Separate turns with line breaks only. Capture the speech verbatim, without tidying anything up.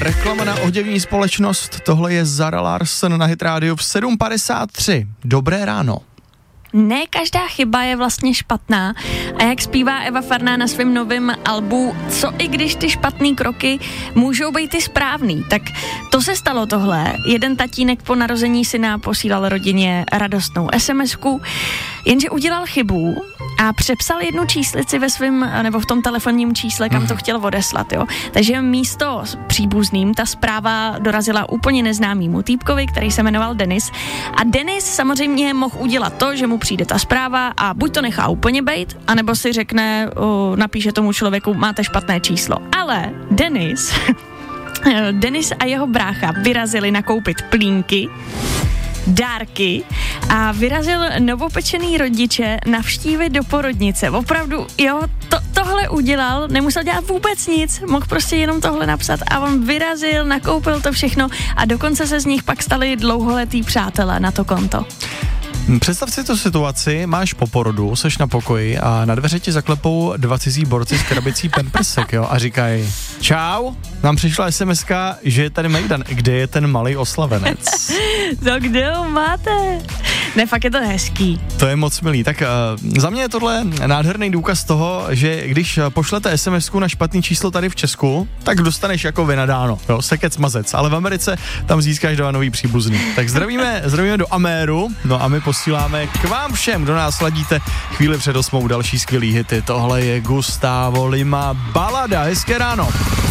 reklama na oděvní společnost, tohle je Zara Larsson na Hit Radio v sedm padesát tři. Dobré ráno.
Ne každá chyba je vlastně špatná a jak zpívá Eva Farná na svém novém albu, co i když ty špatný kroky můžou být ty správný, tak to se stalo tohle. Jeden tatínek po narození syna posílal rodině radostnou SMSku, jenže udělal chybu a přepsal jednu číslici ve svém, nebo v tom telefonním čísle, kam to chtěl odeslat, jo. Takže místo příbuzným ta zpráva dorazila úplně neznámýmu týpkovi, který se jmenoval Denis. A Denis samozřejmě mohl udělat to, že mu přijde ta zpráva a buď to nechá úplně bejt, anebo si řekne, o, napíše tomu člověku, máte špatné číslo. Ale Denis, Denis a jeho brácha vyrazili nakoupit plínky, dárky a vyrazil novopečený rodiče navštívit do porodnice. Opravdu, jo, to, tohle udělal, nemusel dělat vůbec nic, mohl prostě jenom tohle napsat a on vyrazil, nakoupil to všechno a dokonce se z nich pak stali dlouholetí přátelé na to konto.
Představ si tu situaci, máš po porodu, seš na pokoji a na dveře ti zaklepou dva cizí borci s krabicí pampersek, jo, a říkají, čau, nám přišla SMSka, že je tady Mejdan, kde je ten malý oslavenec?
To kde ho máte? Ne, fakt je to hezký.
To je moc milý. Tak uh, za mě je tohle nádherný důkaz toho, že když pošlete SMSku na špatný číslo tady v Česku, tak dostaneš jako vynadáno, jo, sekec mazec, ale v Americe tam získáš dva nový příbuzný. Tak zdravíme, zdravíme do Améru, no a my posíláme k vám všem, kdo nás ladíte chvíli před osmou další skvělý hity. Tohle je Gustavo Lima, Balada, hezké ráno.